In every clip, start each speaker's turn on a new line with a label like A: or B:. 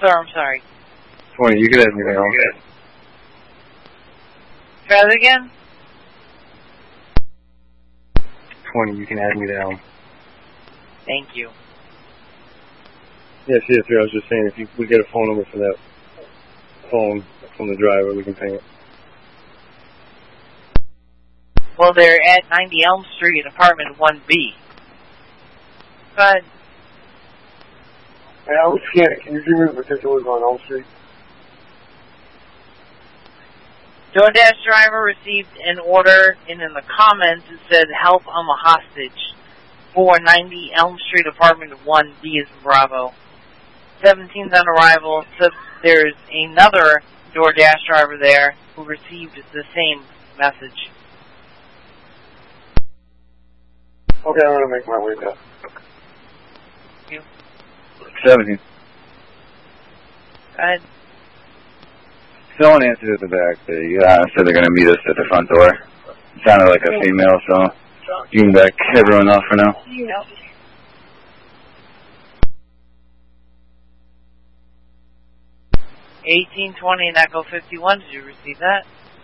A: Sir, I'm sorry.
B: 20, you can add me down.
A: Try that again?
B: 20, you can add me down.
A: Thank you.
B: Yes, sir. I was just saying, if we get a phone number for that phone from the driver, we can pay it.
A: Well, they're at 90 Elm Street, apartment 1B. Go ahead.
B: Hey, I was scanning. Can you give me the particulars on Elm Street?
A: DoorDash driver received an order, and in the comments it said, "Help, I'm a hostage." For 90 Elm Street, apartment 1B is Bravo. 17's on arrival, so there's another DoorDash driver there who received the same message.
B: Okay, I'm going to make my way down.
A: Thank you.
B: 17.
A: Go ahead.
C: Someone answered at the back. They said they're going to meet us at the front door. It sounded like a female, so you can back everyone off for now.
A: 1820 and Echo 51, did you receive that?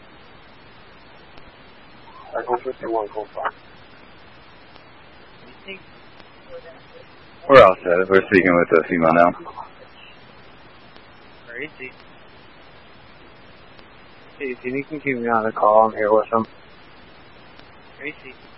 B: Echo 51, call 5.
C: We're all set. We're speaking with the female now.
A: Crazy.
B: Hey, you can keep me on the call. I'm here with them.
A: Tracy.